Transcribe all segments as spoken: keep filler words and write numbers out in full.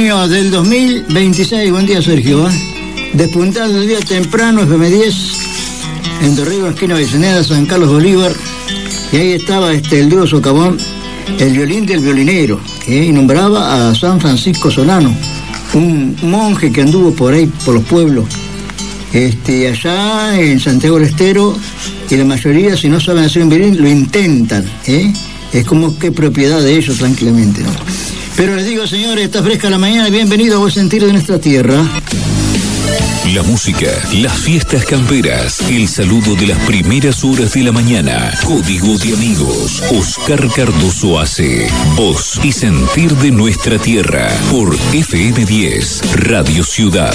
junio del dos mil veintiséis. Buen día, Sergio. Despuntando el día temprano, F M diez, en Dorrego, esquina Avellaneda, San Carlos Bolívar. Y ahí estaba este, el dúo socavón, el violín del violinero, ¿eh? Y nombraba a San Francisco Solano, un monje que anduvo por ahí, por los pueblos, este, allá en Santiago del Estero, y la mayoría, si no saben hacer un violín, lo intentan, ¿eh? Es como que propiedad de ellos, tranquilamente, ¿no? Pero les digo, señores, está fresca la mañana, bienvenido a Buen Sentir de nuestra tierra. La música, las fiestas camperas, el saludo de las primeras horas de la mañana. Código de amigos. Oscar Cardoso hace Voz y Sentir de nuestra tierra por F M diez, Radio Ciudad.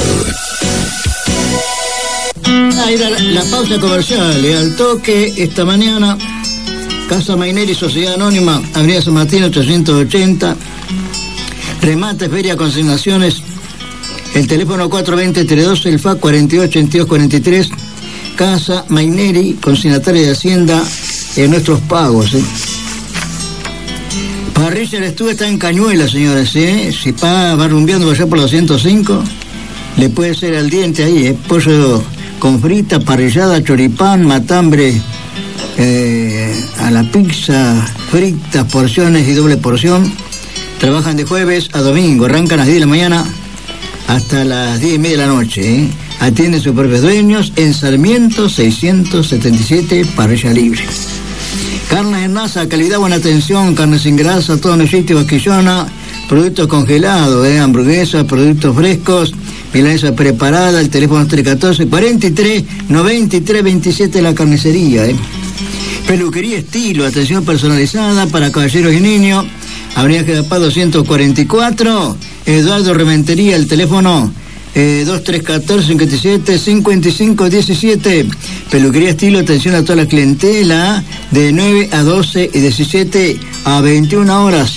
Ahí la, la pausa comercial, ¿eh? Al toque esta mañana. Casa Maineri, Sociedad Anónima, Avenida San Martín ochocientos ochenta. Remate, feria, consignaciones. El teléfono cuatro dos cero, tres dos, el F A C cuarenta y ocho, veintidós cuarenta y tres. Casa Maineri, consignataria de Hacienda, en nuestros pagos, ¿eh? Parrilla El Estuve está en Cañuela, señores, ¿eh? Si va, va rumbeando allá por los ciento cinco, le puede ser al diente ahí, ¿eh? Pollo con frita, parrillada, choripán, matambre, eh, a la pizza, fritas, porciones y doble porción. Trabajan de jueves a domingo, arrancan a las diez de la mañana hasta las diez y media de la noche, ¿eh? Atiende sus propios dueños en Sarmiento seiscientos setenta y siete, parrilla libre. Carnes en masa, calidad, buena atención, carne sin grasa, todo mellito y vasquillona, productos congelados, ¿eh? Hamburguesas, productos frescos, milanesa preparada, el teléfono tres uno cuatro, cuarenta y tres, noventa y tres, veintisiete, la carnicería, ¿eh? Peluquería Estilo, atención personalizada para caballeros y niños. Avenida Gedapá doscientos cuarenta y cuatro, Eduardo Rementería, el teléfono eh, dos tres uno cuatro, cincuenta y siete, cincuenta y cinco diecisiete. Peluquería Estilo, atención a toda la clientela, de nueve a doce y diecisiete a veintiuna horas.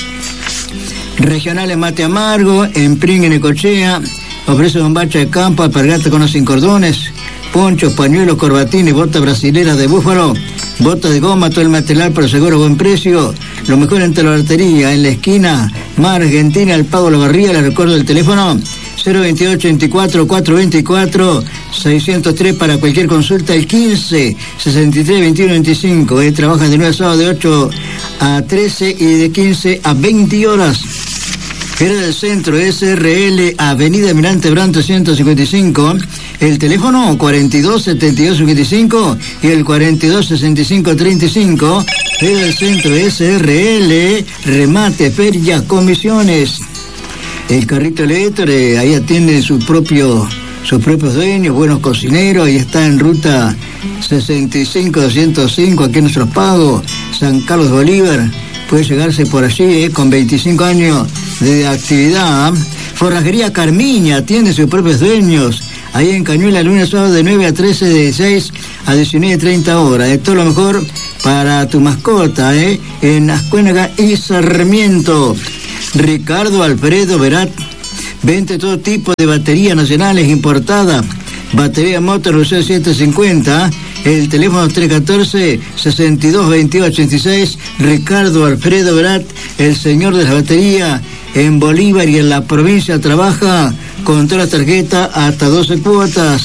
Regionales Mate Amargo, en Pring, en Necochea, ofrece bombacha de campo, alpargata con o sin cordones, ponchos, pañuelos, corbatines, botas brasileras de búfalo, botas de goma, todo el material para seguro, buen precio. Lo mejor en talabartería, en la esquina Mar Argentina, el Pago La Barría. Les recuerdo el teléfono cero veintiocho, veinticuatro, cuatrocientos veinticuatro, seiscientos tres para cualquier consulta, el quince, sesenta y tres, veintiuno, veinticinco. Eh, trabajan de nueve a sábado de ocho a trece y de quince a veinte horas. Era del Centro, S R L, Avenida Mirante Branto ciento cincuenta y cinco, el teléfono cuarenta y dos, setenta y dos, cincuenta y cinco y el cuarenta y dos, sesenta y cinco, treinta y cinco. Era del Centro, S R L, remate, ferias, comisiones. El carrito eléctrico, ahí atiende su propio, sus propios dueños, buenos cocineros. Ahí está en ruta sesenta y cinco, doscientos cinco, aquí en Nuestros Pagos, San Carlos Bolívar. Puede llegarse por allí, eh, con veinticinco años de actividad. Forrajería Carmiña, atiende sus propios dueños. Ahí en Cañuela, lunes sábado de nueve a trece, de dieciséis a diecinueve y treinta horas. Esto es lo mejor para tu mascota, ¿eh? En Ascuénaga y Sarmiento. Ricardo Alfredo Verat, vende todo tipo de baterías nacionales importadas. Batería Motor Lucero setecientos cincuenta, el teléfono tres uno cuatro, sesenta y dos, veintidós, ochenta y seis. Ricardo Alfredo Verat, el señor de la batería, en Bolívar y en la provincia, trabaja con todas las tarjetas hasta doce cuotas.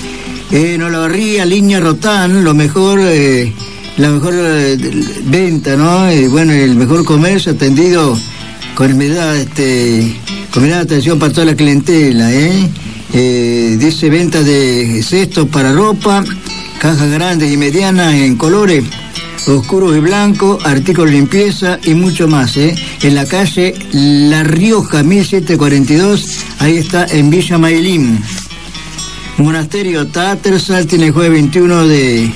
En Olavarría, línea Rotán, lo mejor, eh, la mejor eh, venta, ¿no? Y bueno, el mejor comercio atendido con mirada, este, con mirada de atención para toda la clientela, ¿eh? Eh, dice venta de cestos para ropa, cajas grandes y medianas en colores oscuros y blancos, artículos de limpieza y mucho más, ¿eh? En la calle La Rioja mil setecientos cuarenta y dos, ahí está en Villa Mailín. Monasterio Tattersall tiene el jueves veintiuno de,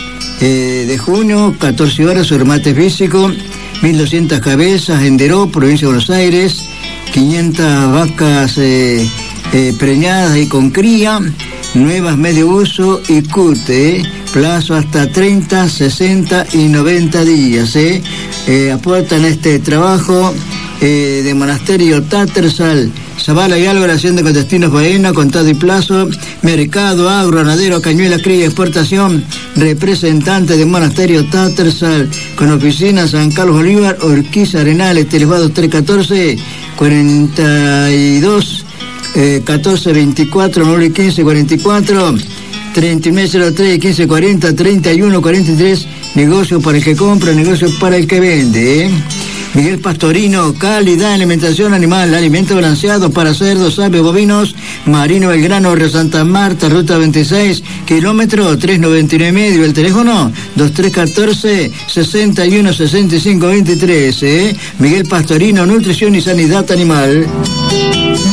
eh, de junio, catorce horas, su remate físico, mil doscientas cabezas en Deró, provincia de Buenos Aires, quinientas vacas eh, eh, preñadas y con cría, nuevas medio uso y cute, ¿eh? Plazo hasta treinta, sesenta y noventa días, ¿eh? Eh, aportan este trabajo eh, de Monasterio Tattersall, Zavala y Álvarez, hacienda con destinos Baena, Contado y Plazo, Mercado, Agro, Ganadero, Cañuela, Cría y Exportación, representante de Monasterio Tattersall, con oficina San Carlos Bolívar, Urquiza, Arenales, Televado tres uno cuatro, cuarenta y dos, eh, catorce veinticuatro, nueve quince cuarenta y cuatro, treinta y nueve cero tres, quince cuarenta, treinta y uno cuarenta y tres, negocio para el que compra, negocio para el que vende, ¿eh? Miguel Pastorino, calidad, alimentación animal, alimento balanceado para cerdos, aves, bovinos, Marino Belgrano, Río Santa Marta, ruta veintiséis, kilómetro tres noventa y nueve medio, el teléfono dos tres uno cuatro, sesenta y uno sesenta y cinco veintitrés, ¿eh? Miguel Pastorino, nutrición y sanidad animal.